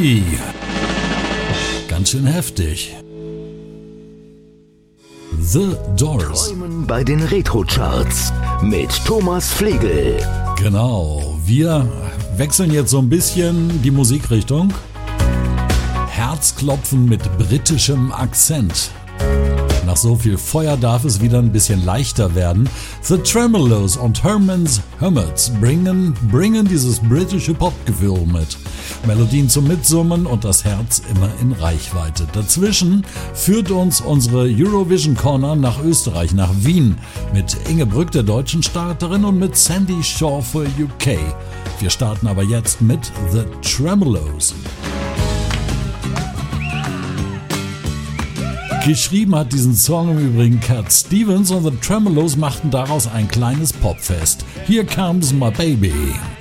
Hui, ganz schön heftig. The Doors. Träumen bei den Retro-Charts mit Thomas Flegel. Genau, wir wechseln jetzt so ein bisschen die Musikrichtung. Herzklopfen mit britischem Akzent. Nach so viel Feuer darf es wieder ein bisschen leichter werden. The Tremeloes und Herman's Hermits bringen dieses britische Popgefühl mit. Melodien zum Mitsummen und das Herz immer in Reichweite. Dazwischen führt uns unsere Eurovision Corner nach Österreich, nach Wien, mit Inge Brück, der deutschen Starterin, und mit Sandy Shaw für UK. Wir starten aber jetzt mit The Tremeloes. Geschrieben hat diesen Song im Übrigen Cat Stevens und The Tremeloes machten daraus ein kleines Popfest. Here Comes My Baby.